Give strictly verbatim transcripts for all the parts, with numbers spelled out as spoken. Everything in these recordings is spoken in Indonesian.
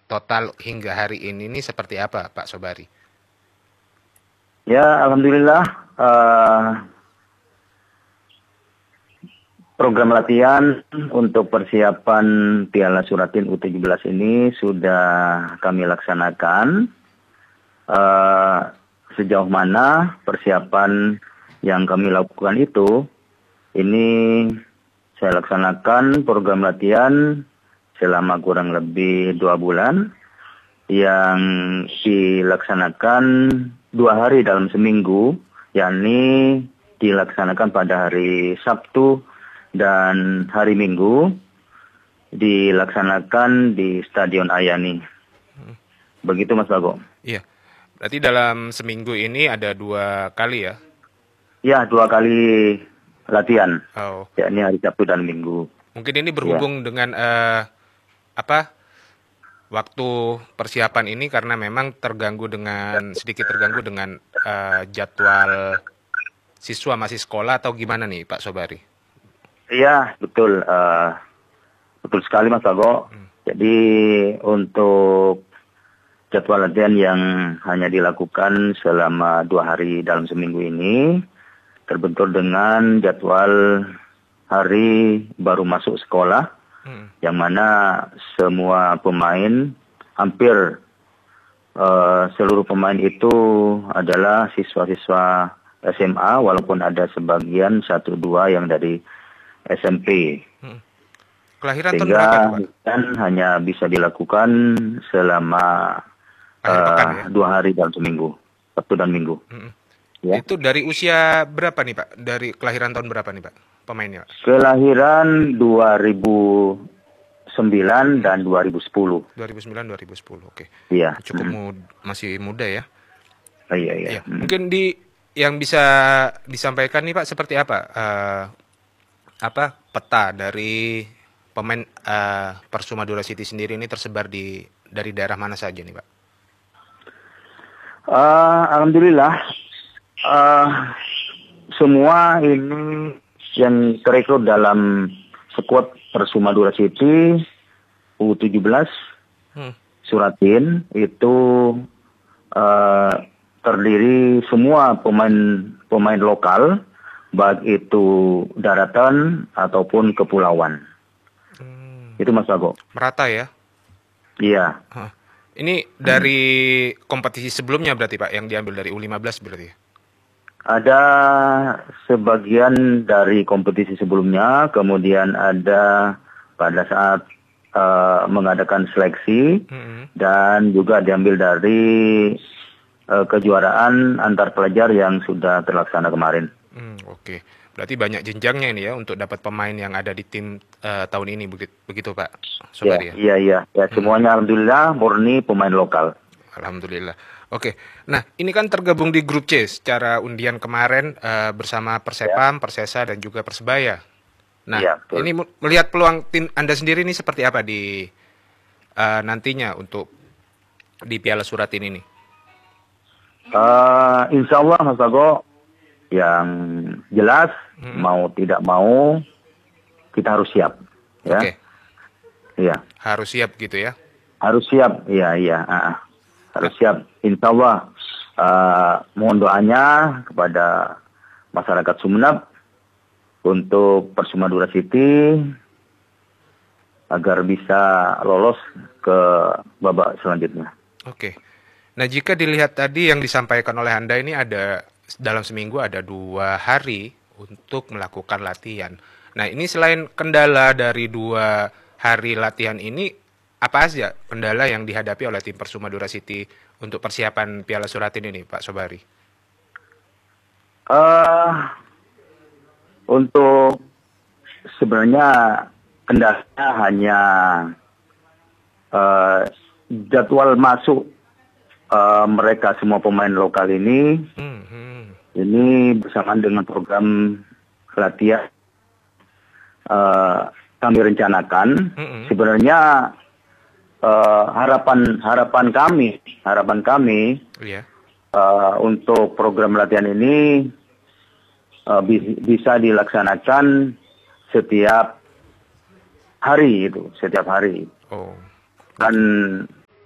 total hingga hari ini ini seperti apa, Pak Sobari? Ya, alhamdulillah uh, program latihan untuk persiapan Piala Suratin U tujuh belas ini sudah kami laksanakan. Uh, sejauh mana persiapan yang kami lakukan itu, ini saya laksanakan program latihan selama kurang lebih dua bulan yang dilaksanakan dua hari dalam seminggu, yakni dilaksanakan pada hari Sabtu dan hari Minggu, dilaksanakan di Stadion Ayani. Begitu Mas Bago. Iya. Berarti dalam seminggu ini ada dua kali ya? Ya, dua kali latihan. Oh. Yakni hari Sabtu dan Minggu. Mungkin ini berhubung ya. dengan uh, apa? Waktu persiapan ini karena memang terganggu dengan sedikit terganggu dengan uh, jadwal siswa masih sekolah atau gimana nih Pak Sobari? Iya, betul. Uh, betul sekali Mas Bago. Hmm. Jadi untuk jadwal latihan yang hanya dilakukan selama dua hari dalam seminggu ini terbentur dengan jadwal hari baru masuk sekolah, hmm. yang mana semua pemain, hampir uh, seluruh pemain itu adalah siswa-siswa S M A, walaupun ada sebagian satu dua yang dari S M P. Hmm. Kelahiran tahun berapa, Pak? Dan hanya bisa dilakukan selama pekan, uh, ya? dua hari dalam seminggu, Sabtu dan Minggu. Hmm. Ya. Itu dari usia berapa nih Pak? Dari kelahiran tahun berapa nih Pak pemainnya? Pak? Kelahiran dua ribu sembilan dan dua ribu sepuluh. dua ribu sembilan dua ribu sepuluh, oke. Iya. Cukup hmm. mud masih muda ya? Oh, iya iya. Ya. Hmm. Mungkin di yang bisa disampaikan nih Pak seperti apa? Uh, apa peta dari pemain uh, Persuma Madura City sendiri ini tersebar di dari daerah mana saja nih Pak? Uh, Alhamdulillah uh, semua ini yang terekrut dalam skuad Persuma Madura City U tujuh belas hmm. Suratin itu uh, terdiri semua pemain pemain lokal, baik itu daratan ataupun kepulauan. Hmm. Itu Mas Bago. Merata ya? Iya. Huh. Ini dari hmm. kompetisi sebelumnya berarti Pak, yang diambil dari U lima belas berarti? Ada sebagian dari kompetisi sebelumnya, kemudian ada pada saat uh, mengadakan seleksi, hmm. dan juga diambil dari uh, kejuaraan antar pelajar yang sudah terlaksana kemarin. Hmm, Oke, okay. Berarti banyak jenjangnya ini ya untuk dapat pemain yang ada di tim uh, tahun ini, begitu, begitu Pak Sobari ya? Iya, iya, ya. Semuanya hmm. alhamdulillah murni pemain lokal. Alhamdulillah. Oke, nah ini kan tergabung di grup C secara undian kemarin uh, bersama Persepam, ya. Persesa dan juga Persebaya. Nah, ya, ini melihat peluang tim Anda sendiri ini seperti apa di uh, nantinya untuk di Piala Suratin ini? Uh, insya Allah Mas Bago, yang jelas hmm. mau tidak mau kita harus siap, ya. Oke. Iya. Harus siap gitu ya? Harus siap, iya iya. Uh, harus siap. Insya Allah. Uh, mohon doanya kepada masyarakat Sumeneb untuk Persuma Madura City agar bisa lolos ke babak selanjutnya. Oke. Nah jika dilihat tadi yang disampaikan oleh Anda ini ada dalam seminggu ada dua hari untuk melakukan latihan. Nah ini selain kendala dari dua hari latihan ini, apa aja kendala yang dihadapi oleh tim Persuma Madura City untuk persiapan Piala Suratin ini, Pak Sobari? Uh, untuk sebenarnya kendalanya hanya uh, jadwal masuk uh, mereka semua pemain lokal ini. Hmm. Ini bersamaan dengan program latihan uh, kami rencanakan. Mm-hmm. Sebenarnya uh, harapan harapan kami harapan kami yeah. uh, untuk program latihan ini uh, bi- bisa dilaksanakan setiap hari itu, setiap hari. Oh. Dan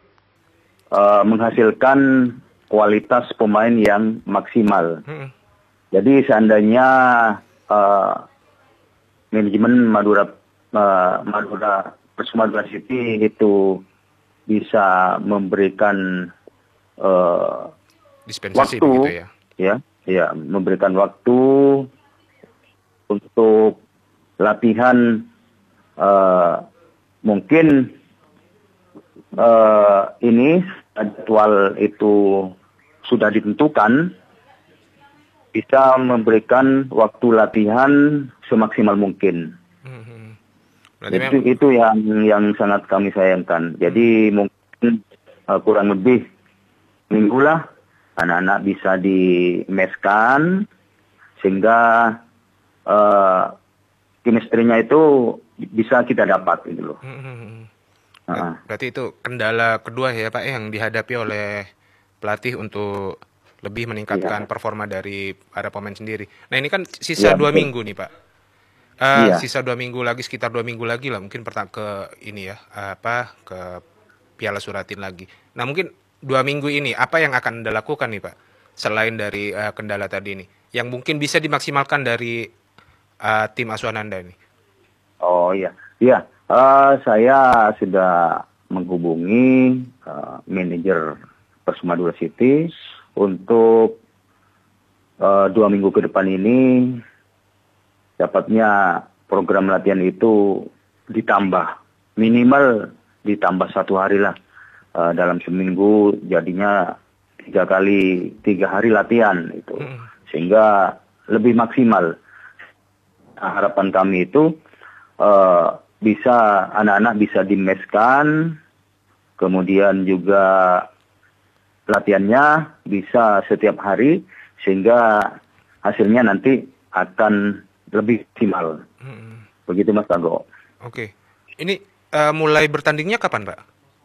uh, menghasilkan kualitas pemain yang maksimal. Hmm. Jadi seandainya uh, manajemen Madura uh, Madura Persuma Madura City itu bisa memberikan uh, dispensasi waktu, begitu ya? Ya, ya, memberikan waktu untuk latihan, uh, mungkin uh, ini jadwal itu sudah ditentukan, bisa memberikan waktu latihan semaksimal mungkin. Hmm. Itu, itu yang yang sangat kami sayangkan. Jadi mungkin uh, kurang lebih minggu lah anak-anak bisa dimeskan sehingga uh, chemistry-nya itu bisa kita dapat gitu loh. Hmm. Uh. Berarti itu kendala kedua ya Pak yang dihadapi oleh pelatih untuk lebih meningkatkan ya. performa dari para pemain sendiri. Nah ini kan sisa ya, dua betul. minggu nih Pak. Uh, ya. Sisa dua minggu lagi, sekitar dua minggu lagi lah mungkin pertama ke ini ya apa ke Piala Suratin lagi. Nah mungkin dua minggu ini apa yang akan Anda lakukan nih Pak selain dari uh, kendala tadi ini yang mungkin bisa dimaksimalkan dari uh, tim asuhan Anda ini? Oh iya, iya. Uh, saya sudah menghubungi uh, manajer Persuma Madura City untuk uh, dua minggu ke depan ini dapatnya program latihan itu ditambah minimal ditambah satu hari lah uh, dalam seminggu, jadinya tiga kali tiga hari latihan itu sehingga lebih maksimal. Nah, harapan kami itu uh, bisa anak-anak bisa dimeskan, kemudian juga latihannya bisa setiap hari sehingga hasilnya nanti akan lebih optimal. Hmm. Begitu Mas Tago. Oke. Ini uh, mulai bertandingnya kapan Pak?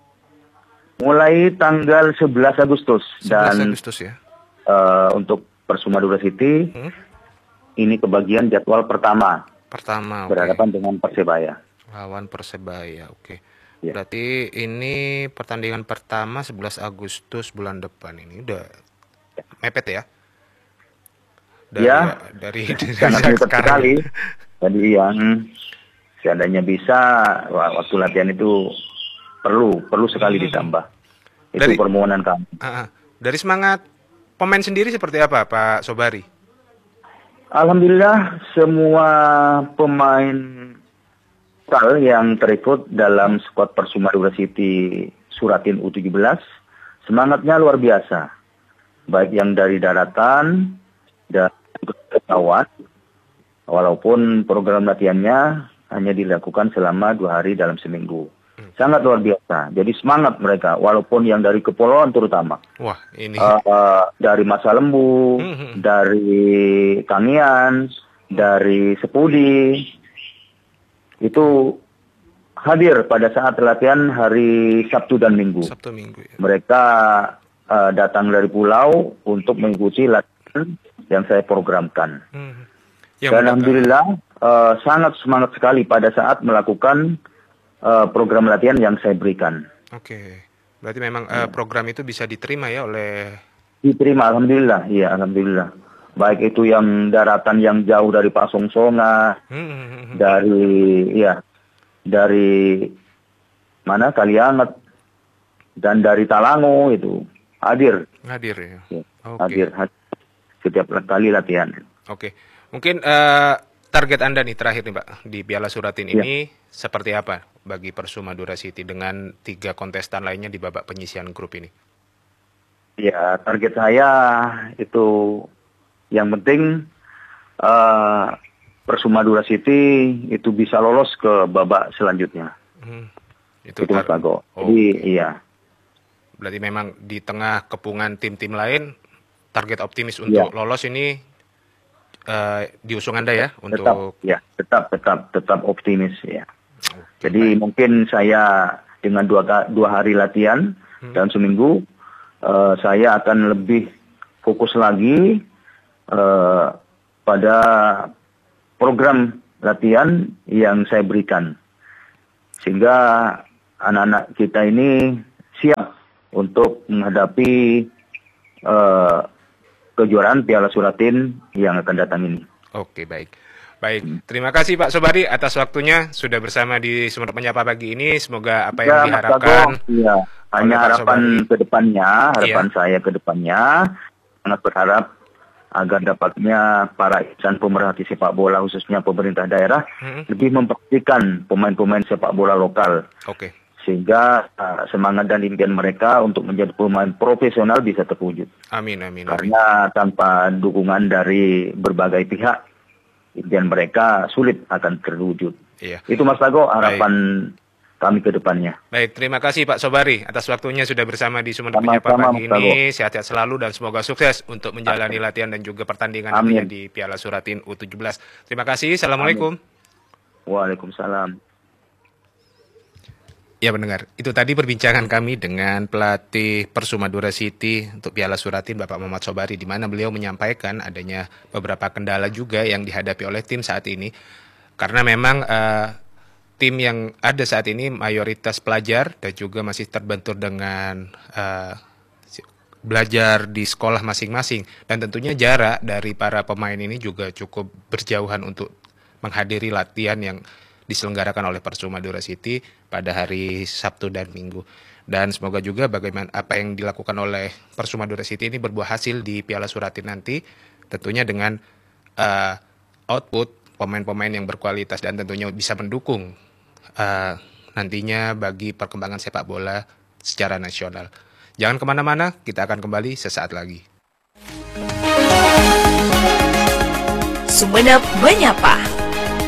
Mulai tanggal sebelas Agustus. sebelas Dan Agustus ya. Uh, untuk Persuma Madura City hmm? ini kebagian jadwal pertama. Pertama. Berhadapan okay. dengan Persebaya. Lawan Persebaya. Oke. Okay. Ya. Berarti ini pertandingan pertama sebelas Agustus bulan depan ini udah mepet ya? Dari, ya, dari, dari sangat mepet sekali. Jadi yang seandainya bisa waktu latihan itu perlu perlu sekali ditambah. Itu dari, permohonan kami. Uh, dari semangat pemain sendiri seperti apa Pak Sobari? Alhamdulillah semua pemain yang terikut dalam skuad Persuma Madura City Suratin U tujuh belas semangatnya luar biasa, baik yang dari daratan dan pesawat, walaupun program latihannya hanya dilakukan selama dua hari dalam seminggu. Sangat luar biasa. Jadi semangat mereka, walaupun yang dari kepulauan terutama. Wah, ini uh, uh, dari Masa Lembu, hmm. dari Kangian, dari Sepudi. Itu hadir pada saat latihan hari Sabtu dan Minggu. Sabtu Minggu ya. Mereka uh, datang dari pulau untuk mengikuti latihan yang saya programkan. Hmm. Ya, dan alhamdulillah uh, sangat semangat sekali pada saat melakukan uh, program latihan yang saya berikan. Oke, berarti memang uh, program itu bisa diterima ya oleh. Diterima, alhamdulillah, iya alhamdulillah. Baik itu yang daratan yang jauh dari Pasongsonga, hmm. dari ya dari mana Kalianget dan dari Talango itu hadir. Hadir ya. ya okay. Hadir, hadir setiap kali latihan. Oke, okay. Mungkin uh, target Anda nih terakhir nih Pak di Piala Suratin ya. Ini seperti apa bagi Persuma Madura City dengan tiga kontestan lainnya di babak penyisihan grup ini? Ya, target saya itu yang penting uh, Persuma Madura City itu bisa lolos ke babak selanjutnya. Hmm, itu itu Mas Tago. Oh, jadi okay. Iya. Berarti memang di tengah kepungan tim-tim lain, target optimis untuk ya. lolos ini uh, diusung Anda ya tetap, untuk. Ya, tetap tetap tetap optimis ya. Okay, jadi baik. Mungkin saya dengan dua dua hari latihan hmm. dalam seminggu, uh, saya akan lebih fokus lagi uh, pada program latihan yang saya berikan, sehingga anak-anak kita ini siap untuk menghadapi uh, kejuaraan Piala Suratin yang akan datang ini. Oke, baik. Baik, terima kasih Pak Sobari atas waktunya sudah bersama di Sumeneb Menyapa pagi ini. Semoga apa yang Ya, diharapkan. Ya, hanya harapan ke depannya, harapan Iya. saya ke depannya, sangat berharap agar dapatnya para insan pemerhati sepak bola khususnya pemerintah daerah Hmm. lebih memperhatikan pemain-pemain sepak bola lokal. Oke. Sehingga uh, semangat dan impian mereka untuk menjadi pemain profesional bisa terwujud. Amin, amin, amin. Karena tanpa dukungan dari berbagai pihak, impian mereka sulit akan terwujud. Iya. Itu Mas Tago, harapan kami ke depannya. Baik, terima kasih Pak Sobari atas waktunya sudah bersama di Sumeneb Menyapa Sama-sama, pagi Mas Tago. ini. Sehat-sehat selalu dan semoga sukses untuk menjalani latihan dan juga pertandingan Amin. nantinya di Piala Suratin U tujuh belas. Terima kasih. Assalamualaikum. Waalaikumsalam. Ya pendengar, itu tadi perbincangan kami dengan pelatih Persuma Madura City untuk Piala Suratin Bapak Muhammad Sobari, di mana beliau menyampaikan adanya beberapa kendala juga yang dihadapi oleh tim saat ini. Karena memang eh, tim yang ada saat ini mayoritas pelajar dan juga masih terbentur dengan eh, belajar di sekolah masing-masing. Dan tentunya jarak dari para pemain ini juga cukup berjauhan untuk menghadiri latihan yang diselenggarakan oleh Persuma Madura City pada hari Sabtu dan Minggu. Dan semoga juga bagaimana apa yang dilakukan oleh Persuma Madura City ini berbuah hasil di Piala Suratin nanti, tentunya dengan uh, output pemain-pemain yang berkualitas dan tentunya bisa mendukung uh, nantinya bagi perkembangan sepak bola secara nasional. Jangan kemana-mana, kita akan kembali sesaat lagi. Sumeneb Menyapa.